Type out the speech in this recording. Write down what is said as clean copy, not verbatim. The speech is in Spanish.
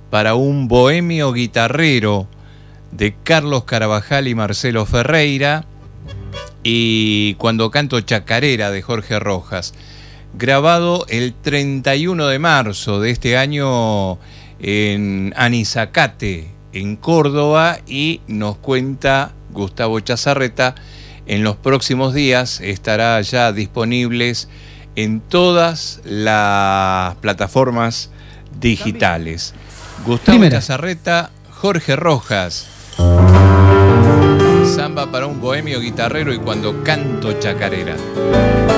para un bohemio guitarrero de Carlos Carabajal y Marcelo Ferreira, y Cuando canto chacarera de Jorge Rojas, grabado el 31 de marzo de este año en Anizacate, en Córdoba, y nos cuenta Gustavo Chazarreta, en los próximos días estará ya disponibles en todas las plataformas digitales. Gustavo Chazarreta, Jorge Rojas, Samba para un bohemio guitarrero y Cuando canto chacarera.